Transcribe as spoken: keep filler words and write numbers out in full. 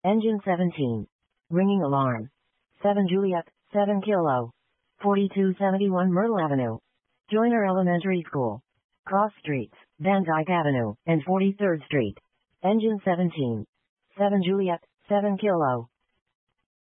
Engine seventeen. Ringing alarm. seven Juliet, seven Kilo. forty-two seventy-one Myrtle Avenue. Joyner Elementary School. Cross Streets, Van Dyke Avenue, and forty-third Street. Engine seventeen. seven Juliet, seven Kilo.